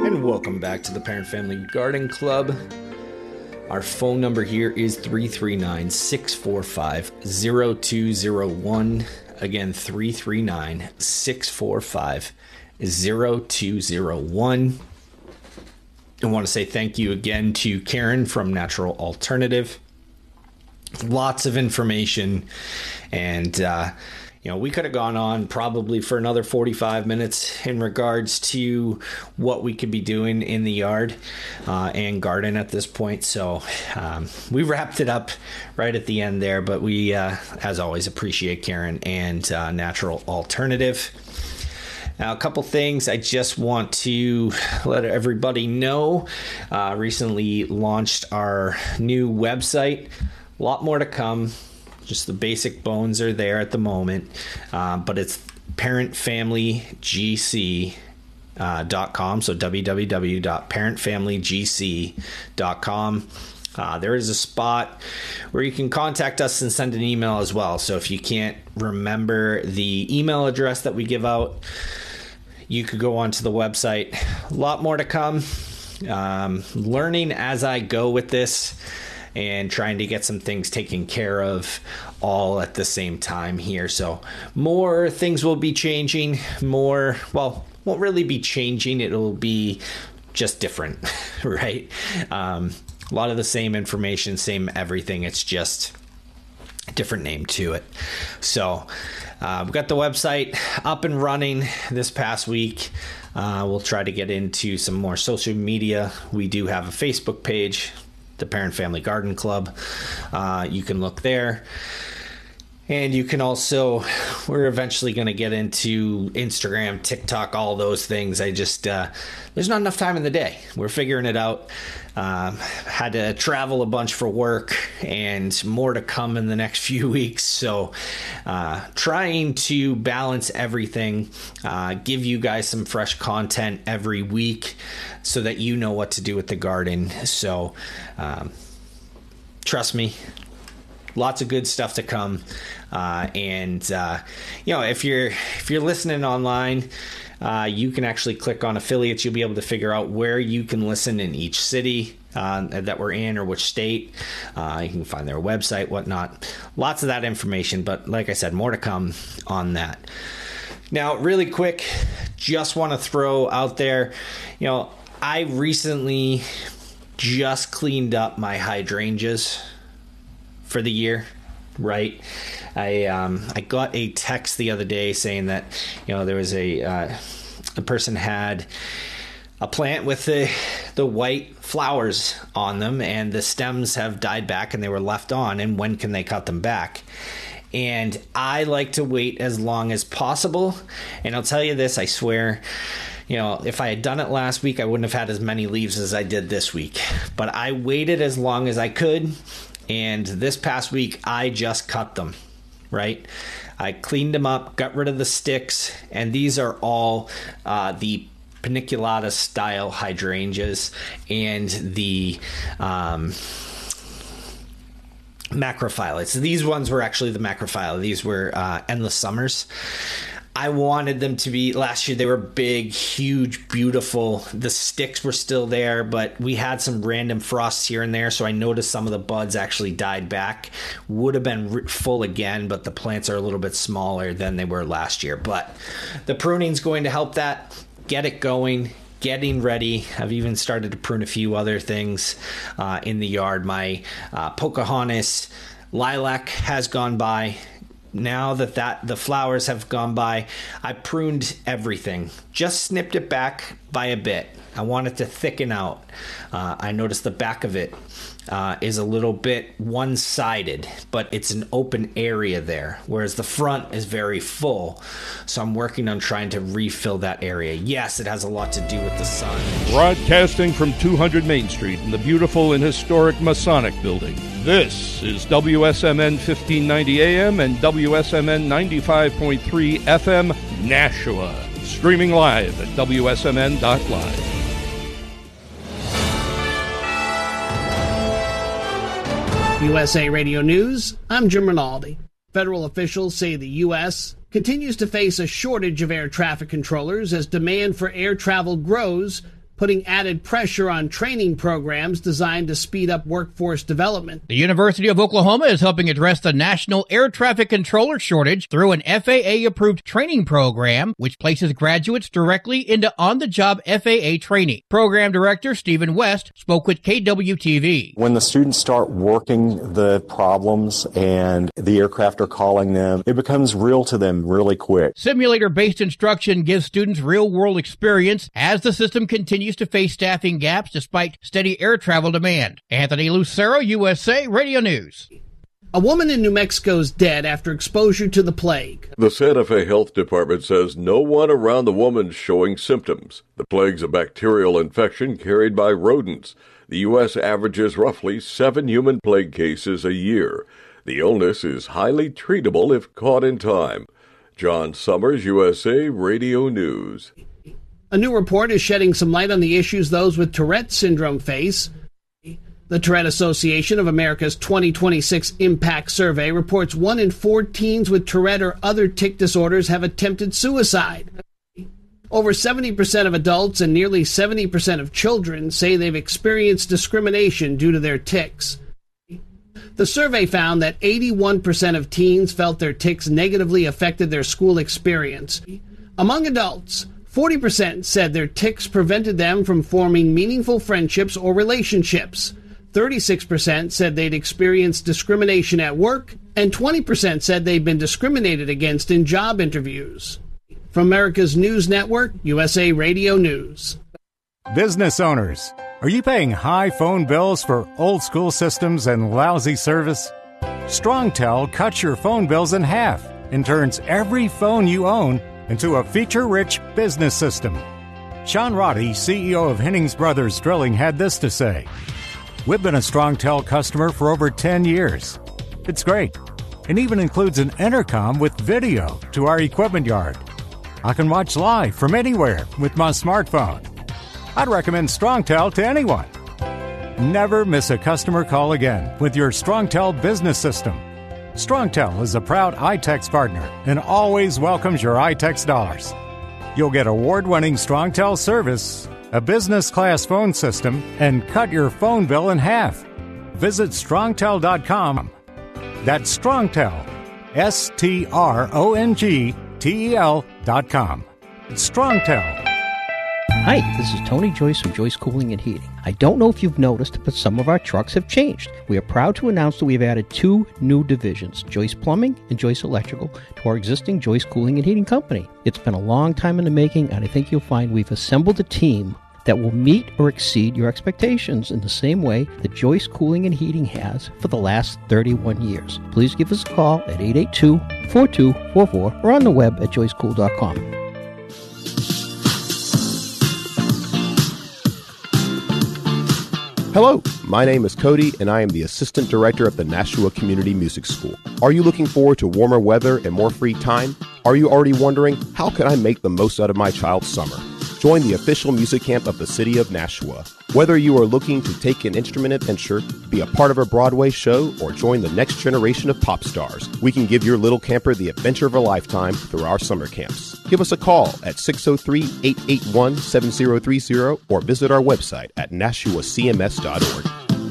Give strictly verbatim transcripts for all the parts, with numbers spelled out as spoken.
And welcome back to the Parent Family Garden Club. Our phone number here is three three nine, six four five, zero two zero one. Again, three three nine, six four five, zero two zero one. I want to say thank you again to Karen from Natural Alternative. Lots of information, and uh, you know, we could have gone on probably for another forty-five minutes in regards to what we could be doing in the yard uh, and garden at this point. So um, we wrapped it up right at the end there, but we, uh, as always, appreciate Karen and uh, Natural Alternative. Now, a couple things I just want to let everybody know. Uh, recently launched our new website. A lot more to come. Just the basic bones are there at the moment. Uh, but it's parent family g c dot com. So w w w dot parent family g c dot com. Uh, there is a spot where you can contact us and send an email as well. So if you can't remember the email address that we give out, you could go onto the website. A lot more to come. Um, learning as I go with this and trying to get some things taken care of all at the same time here. So more things will be changing. More, well, won't really be changing. It'll be just different, right? Um, a lot of the same information, same everything. It's just a different name to it. So Uh, we've got the website up and running this past week. Uh, we'll try to get into some more social media. We do have a Facebook page, the Parent Family Garden Club. Uh, you can look there. And you can also, we're eventually going to get into Instagram, TikTok, all those things. I just, uh, there's not enough time in the day. We're figuring it out. Um, had to travel a bunch for work and more to come in the next few weeks. So uh, trying to balance everything, uh, give you guys some fresh content every week so that you know what to do with the garden. So um, trust me. Lots of good stuff to come, uh, and uh, you know, if you're if you're listening online, uh, you can actually click on affiliates. You'll be able to figure out where you can listen in each city uh, that we're in or which state. Uh, you can find their website, whatnot. Lots of that information, but like I said, more to come on that. Now, really quick, just want to throw out there, you know, I recently just cleaned up my hydrangeas for the year, right? I um, I got a text the other day saying that, you know, there was a uh, a person had a plant with the the white flowers on them, and the stems have died back and they were left on, and when can they cut them back? And I like to wait as long as possible, and I'll tell you this, I swear, you know, if I had done it last week, I wouldn't have had as many leaves as I did this week, but I waited as long as I could. And this past week, I just cut them, right? I cleaned them up, got rid of the sticks, and these are all uh, the paniculata style hydrangeas and the um, macrophyllates. These ones were actually the macrophylla. These were uh, endless summers. I wanted them to be, last year they were big, huge, beautiful. The sticks were still there, but we had some random frosts here and there, so I noticed some of the buds actually died back. Would have been full again, but the plants are a little bit smaller than they were last year. But the pruning's going to help that, get it going, getting ready. I've even started to prune a few other things uh, in the yard. My uh, Pocahontas lilac has gone by. Now that, that the flowers have gone by, I pruned everything. Just snipped it back by a bit. I want it to thicken out. Uh, I noticed the back of it uh, is a little bit one-sided, but it's an open area there, whereas the front is very full. So I'm working on trying to refill that area. Yes, it has a lot to do with the sun. Broadcasting from two hundred Main Street in the beautiful and historic Masonic Building, this is W S M N fifteen ninety A M and W S M N ninety-five point three F M Nashua. Streaming live at W S M N dot live. U S A Radio News, I'm Jim Rinaldi. Federal officials say the U S continues to face a shortage of air traffic controllers as demand for air travel grows, putting added pressure on training programs designed to speed up workforce development. The University of Oklahoma is helping address the national air traffic controller shortage through an F A A-approved training program, which places graduates directly into on-the-job F A A training. Program Director Stephen West spoke with K W T V. When the students start working the problems and the aircraft are calling them, it becomes real to them really quick. Simulator-based instruction gives students real-world experience as the system continues to face staffing gaps despite steady air travel demand. Anthony Lucero, U S A Radio News. A woman in New Mexico is dead after exposure to the plague. The Santa Fe Health Department says no one around the woman is showing symptoms. The plague's a bacterial infection carried by rodents. The U S averages roughly seven human plague cases a year. The illness is highly treatable if caught in time. John Summers, U S A Radio News. A new report is shedding some light on the issues those with Tourette syndrome face. The Tourette Association of America's twenty twenty-six Impact Survey reports one in four teens with Tourette or other tic disorders have attempted suicide. Over seventy percent of adults and nearly seventy percent of children say they've experienced discrimination due to their tics. The survey found that eighty-one percent of teens felt their tics negatively affected their school experience. Among adults, forty percent said their tics prevented them from forming meaningful friendships or relationships. thirty-six percent said they'd experienced discrimination at work, and twenty percent said they'd been discriminated against in job interviews. From America's News Network, U S A Radio News. Business owners, are you paying high phone bills for old school systems and lousy service? StrongTel cuts your phone bills in half and turns every phone you own into a feature-rich business system. Sean Roddy, C E O of Hennings Brothers Drilling, had this to say. We've been a StrongTel customer for over ten years. It's great. It even includes an intercom with video to our equipment yard. I can watch live from anywhere with my smartphone. I'd recommend StrongTel to anyone. Never miss a customer call again with your StrongTel business system. StrongTel is a proud iTex partner and always welcomes your iTex dollars. You'll get award-winning StrongTel service, a business-class phone system, and cut your phone bill in half. Visit strongtel dot com. That's StrongTel, S T R O N G T E L dot com. It's StrongTel. Hi, this is Tony Joyce from Joyce Cooling and Heating. I don't know if you've noticed, but some of our trucks have changed. We are proud to announce that we have added two new divisions, Joyce Plumbing and Joyce Electrical, to our existing Joyce Cooling and Heating company. It's been a long time in the making, and I think you'll find we've assembled a team that will meet or exceed your expectations in the same way that Joyce Cooling and Heating has for the last thirty-one years. Please give us a call at eight eight two, four two four four or on the web at joyce cool dot com. Hello, my name is Cody, and I am the Assistant Director at the Nashua Community Music School. Are you looking forward to warmer weather and more free time? Are you already wondering, how can I make the most out of my child's summer? Join the official music camp of the City of Nashua. Whether you are looking to take an instrument adventure, be a part of a Broadway show, or join the next generation of pop stars, we can give your little camper the adventure of a lifetime through our summer camps. Give us a call at six oh three, eight eight one, seven oh three oh or visit our website at nashua c m s dot org.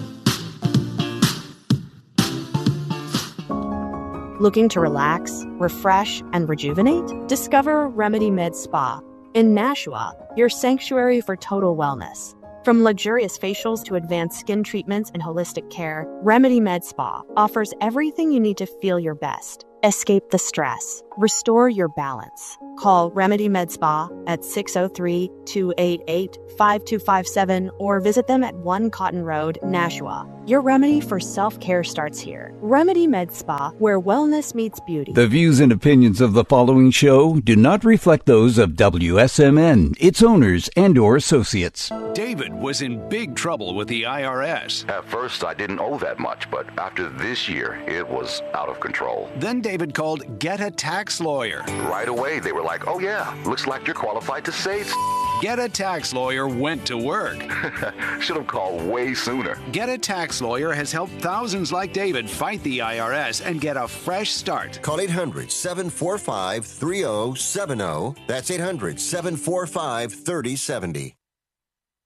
Looking to relax, refresh, and rejuvenate? Discover Remedy Med Spa. In Nashua, your sanctuary for total wellness. From luxurious facials to advanced skin treatments and holistic care, Remedy Med Spa offers everything you need to feel your best. Escape the stress. Restore your balance. Call Remedy Med Spa at six oh three, two eight eight, five two five seven or visit them at one Cotton Road, Nashua. Your remedy for self-care starts here. Remedy Med Spa, where wellness meets beauty. The views and opinions of the following show do not reflect those of W S M N, its owners, and or associates. David was in big trouble with the I R S. At first, I didn't owe that much, but after this year, it was out of control. Then David called Get a Tax Lawyer. Right away, they were like, oh yeah, looks like you're qualified to say it's... Get a Tax Lawyer went to work. Should have called way sooner. Get a Tax Lawyer has helped thousands like David fight the I R S and get a fresh start. Call eight hundred, seven four five, three oh seven oh. That's eight hundred, seven four five, three oh seven oh.